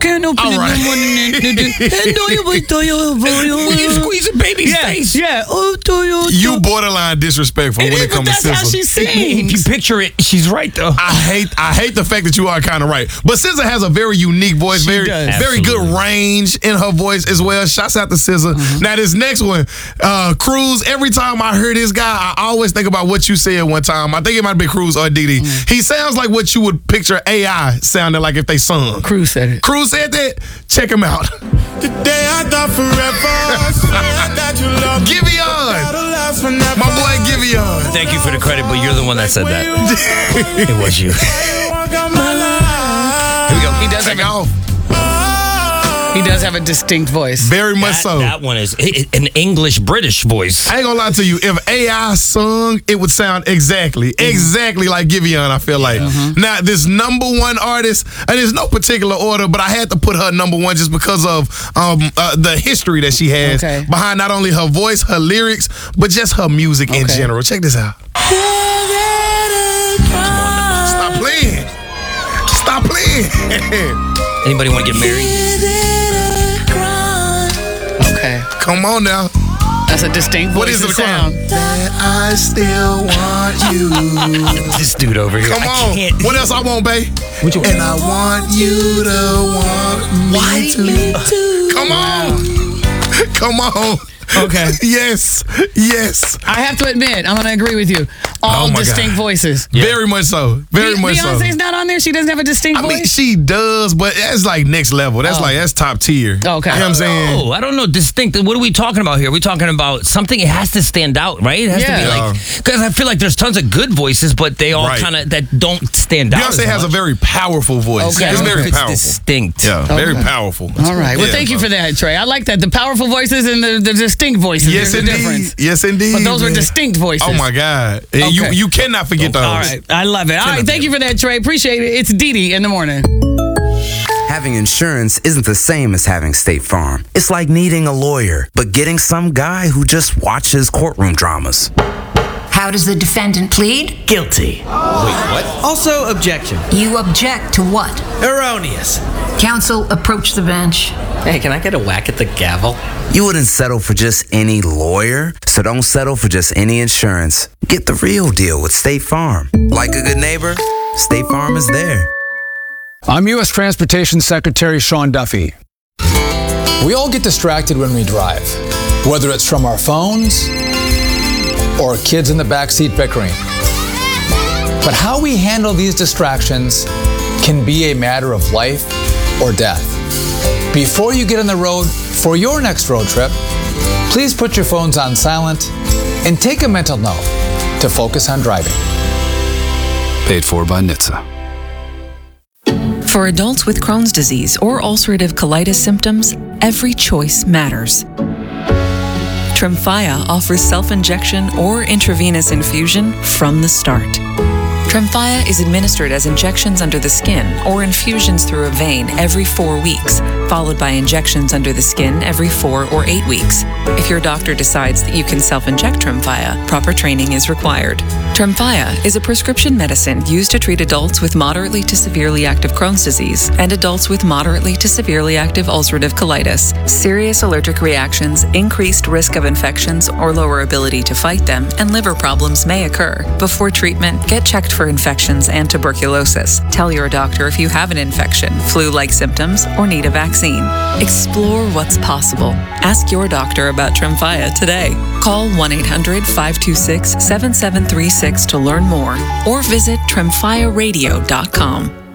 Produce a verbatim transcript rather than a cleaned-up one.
can't open All it right. no more than You squeeze a baby's yeah, face. Yeah. Oh, do you, You borderline disrespectful It when is, it but comes to that's how S Z A. she sings. If you picture it, she's right though. I hate I hate the fact that you are kind of right. But S Z A has a very unique voice, She very does. very good Absolutely. range in her voice as well. Shouts out to S Z A. Mm-hmm. Now this next one, uh, Cruz. Every time I hear this guy, I always think about what you said one time. I think it might be Cruz or Didi. Mm-hmm. He sounds like what you would picture A I sounding like if they sung. Cruz said it. Cruz said that. Check him out. Today I thought forever. Swear that you love me. Giveon, That'll last forever. my boy Giveon. Thank you for the credit, but you're the one that said that. It was you. Walk out my life. Here we go. He does Take have a, off. he does have a distinct voice. Very much That, so. that one is i- i- an English British voice. I ain't gonna lie to you. If A I sung, it would sound exactly, exactly like Giveon, I feel like. Now, this number one artist, and there's no particular order, but I had to put her number one just because of um, uh, the history that she has Okay. behind not only her voice, her lyrics, but just her music in Okay. general. Check this out. Stop playing. Stop playing. Anybody want to get married? Okay. Come on now. That's a distinct voice What is and it sound. called? That I still want you. This dude over here. Come I on. can't. What else I want, babe? What you- And I want you to want me too. Come on. Come on. Okay. Yes. Yes. I have to admit, I'm going to agree with you. All Oh my distinct God. voices. Very much so. Very Be- much Beyonce's so. not on there. She doesn't have a distinct I mean, voice. she does, but that's like next level. That's Oh. like, that's top tier. Okay. You know what I'm saying? Oh, I don't know. Distinct. What are we talking about here? We're talking about something. It has to stand out, right? It has Yeah. to be like because I feel like there's tons of good voices, but they all Right. kind of that don't stand out. Beyonce as has a much. very powerful voice. Okay. It's I don't know very if it's powerful. distinct. Yeah, very Okay. powerful. All right. Well, Yeah, thank you bro. for that, Trey. I like that. The powerful voices and the, the distinct voices. Yes, There's a indeed. difference. Yes, indeed. But those were man. distinct voices. Oh my God! You Okay. you cannot forget those. All right. I love it. All right. Thank you for that, Trey. Appreciate it. It's Didi in the morning. Having insurance isn't the same as having State Farm. It's like needing a lawyer, but getting some guy who just watches courtroom dramas. How does the defendant plead? Guilty. Also, objection. You object to what? Erroneous. Counsel, approach the bench. Hey, can I get a whack at the gavel? You wouldn't settle for just any lawyer, so don't settle for just any insurance. Get the real deal with State Farm. Like a good neighbor, State Farm is there. I'm U S Transportation Secretary Sean Duffy. We all get distracted when we drive, whether it's from our phones or kids in the backseat bickering. But how we handle these distractions can be a matter of life or death. Before you get on the road for your next road trip, please put your phones on silent and take a mental note to focus on driving. Paid for by N H T S A. For adults with Crohn's disease or ulcerative colitis symptoms, every choice matters. Tremfya offers self-injection or intravenous infusion from the start. Tremfya is administered as injections under the skin or infusions through a vein every four weeks, followed by injections under the skin every four or eight weeks. If your doctor decides that you can self-inject Tremfya, proper training is required. Tremfya is a prescription medicine used to treat adults with moderately to severely active Crohn's disease and adults with moderately to severely active ulcerative colitis. Serious allergic reactions, increased risk of infections or lower ability to fight them, and liver problems may occur. Before treatment, get checked for infections and tuberculosis. Tell your doctor if you have an infection, flu-like symptoms, or need a vaccine. Explore what's possible. Ask your doctor about Tremfya today. Call one eight hundred, five two six, seven seven three six to learn more or visit tremfya radio dot com.